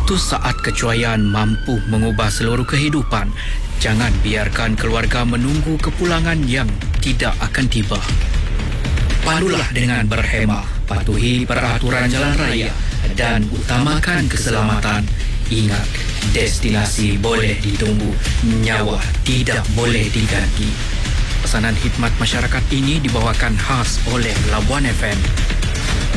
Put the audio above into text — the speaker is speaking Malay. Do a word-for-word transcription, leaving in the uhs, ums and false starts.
Suatu saat kecuaian mampu mengubah seluruh kehidupan. Jangan biarkan keluarga menunggu kepulangan yang tidak akan tiba. Pandulah dengan berhemah, patuhi peraturan jalan raya dan utamakan keselamatan. Ingat, destinasi boleh ditunggu, nyawa tidak boleh diganti. Pesanan khidmat masyarakat ini dibawakan khas oleh Labuan F M.